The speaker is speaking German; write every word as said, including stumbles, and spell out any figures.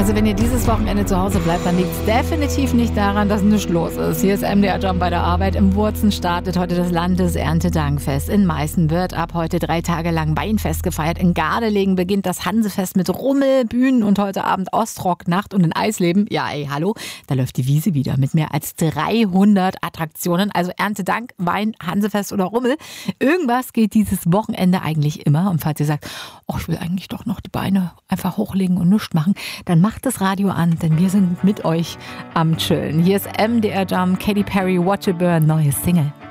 Also wenn ihr dieses Wochenende zu Hause bleibt, dann liegt es definitiv nicht daran, dass nichts los ist. Hier ist M D R Jump bei der Arbeit. Im Wurzen startet heute das Landeserntedankfest. In Meißen wird ab heute drei Tage lang Weinfest gefeiert. In Gardelegen beginnt das Hansefest mit Rummel, Bühnen und heute Abend Ostrock, Nacht und in Eisleben. Ja, ey, hallo, da läuft die Wiese wieder mit mehr als dreihundert Attraktionen. Also Erntedank, Wein, Hansefest oder Rummel. Irgendwas geht dieses Wochenende eigentlich immer. Und falls ihr sagt, oh, ich will eigentlich doch noch die Beine einfach hochlegen und nichts machen, dann macht das Radio an, denn wir sind mit euch am Chillen. Hier ist M D R Jump, Katy Perry, Watch It Burn, neues Single.